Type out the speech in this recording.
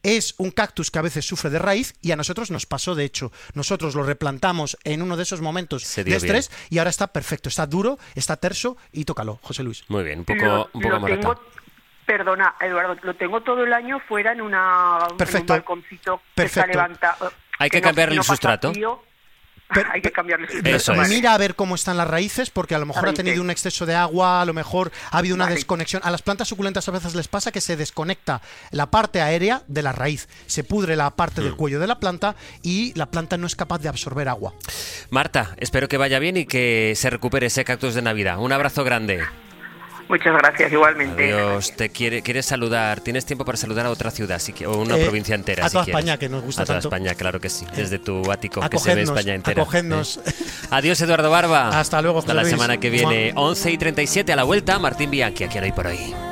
es un cactus que a veces sufre de raíz y a nosotros nos pasó, de hecho. Nosotros lo replantamos en uno de esos momentos de estrés y ahora está perfecto, está duro, está terso y tócalo, José Luis. Muy bien, un poco Morata. Perdona, Eduardo, lo tengo todo el año fuera en un balconcito que está levantado. Hay que cambiarle el sustrato. Hay que cambiarle el sustrato. Mira a ver cómo están las raíces, porque a lo mejor ha tenido un exceso de agua, a lo mejor ha habido una desconexión. A las plantas suculentas a veces les pasa que se desconecta la parte aérea de la raíz, se pudre la parte del cuello de la planta y la planta no es capaz de absorber agua. Marta, espero que vaya bien y que se recupere ese cactus de Navidad. Un abrazo grande. Muchas gracias, igualmente. Adiós. ¿Quieres saludar? ¿Tienes tiempo para saludar a otra ciudad o una provincia entera? A toda España, que nos gusta tanto. A toda España, claro que sí. Desde tu ático, que se ve España entera. Acogednos. Adiós, Eduardo Barba. Hasta luego, José Hasta la Luis. semana que viene. 11:37 a la vuelta. Martín Bianchi, aquí en Hoy por Hoy.